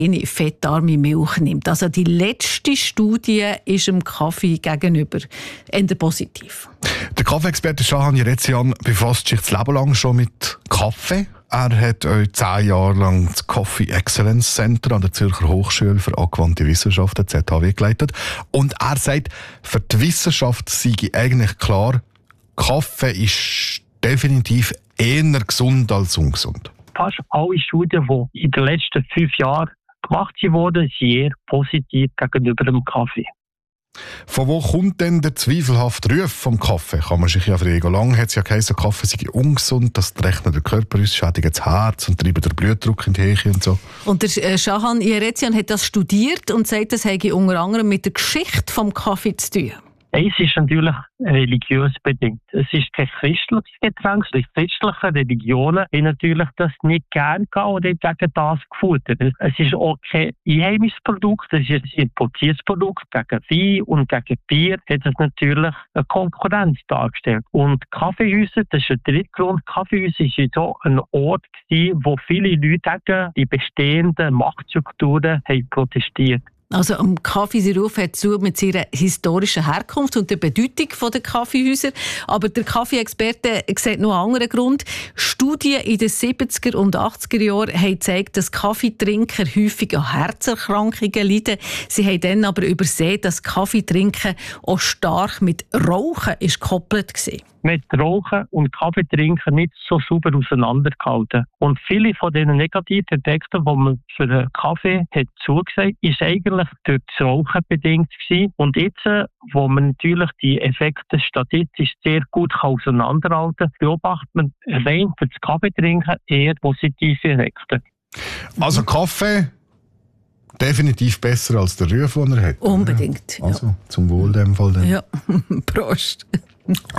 eine fettarme Milch nimmt. Also die letzte Studie ist dem Kaffee gegenüber eher positiv. Der Kaffeeexperte Shahan Yerezian befasst sich das Leben lang schon mit Kaffee. Er hat 10 Jahre lang das Coffee Excellence Center an der Zürcher Hochschule für angewandte Wissenschaften ZHW geleitet. Und er sagt, für die Wissenschaft sei eigentlich klar, Kaffee ist definitiv eher gesund als ungesund. Fast alle Studien, die in den letzten 5 Jahren gemacht wurden, sind eher positiv gegenüber dem Kaffee. Von wo kommt denn der zweifelhafte Ruf vom Kaffee? Kann man sich ja fragen. Lange hat es ja geheißen, Kaffee sei ungesund, das rechnet der Körper aus, schädigt das Herz und treibt den Blutdruck in die Höhe und so. Und der Shahan Yerezian hat das studiert und sagt, das habe unter anderem mit der Geschichte vom Kaffee zu tun. Es ist natürlich religiös bedingt. Es ist kein christliches Getränk. Die christlichen Religionen haben natürlich das nicht gern gehabt oder gegen das gefuttert. Es ist auch kein einheimisches Produkt, es ist ein importiertes Produkt. Gegen Wein und gegen Bier hat es natürlich eine Konkurrenz dargestellt. Und Kaffeehäuser, das ist der dritte Grund, Kaffeehäuser war so ein Ort, wo viele Leute gegen die bestehenden Machtstrukturen haben protestiert. Also am Kaffee sein Ruf hat zu mit seiner historischen Herkunft und der Bedeutung der Kaffeehäuser. Aber der Kaffee-Experte sieht noch einen anderen Grund. Studien in den 70er und 80er Jahren haben gezeigt, dass Kaffeetrinker häufig an Herzerkrankungen leiden. Sie haben dann aber übersehen, dass Kaffeetrinken auch stark mit Rauchen gekoppelt war. Mit Rauchen und Kaffeetrinken nicht so sauber auseinandergehalten. Und viele von diesen negativen Effekten, die man für den Kaffee hat zugesagt, ist eigentlich durch das Rauchen bedingt gewesen. Und jetzt, wo man natürlich die Effekte statistisch sehr gut auseinanderhalten kann, beobachtet man rein für das Kaffeetrinken eher positive Effekte. Also Kaffee definitiv besser als der Ruf, den er hat. Unbedingt. Ja. Also zum Wohl in dem Fall. Dann. Ja, Prost.